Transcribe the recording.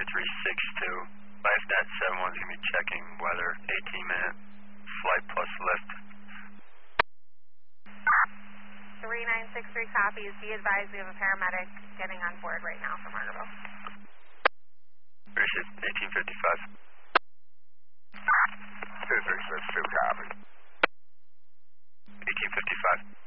2362. LifeNet 71's going to be checking weather, 18-minute flight plus lift. 3963 copies. Be advised we have a paramedic getting on board right now from Margaretville. Appreciate 1855. 2362 copy. 1855.